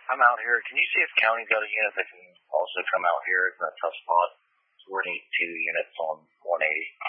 I'm out here. Can you see if county got a unit that can also come out here? It's in a tough spot. So we're going to need 2 units on 180.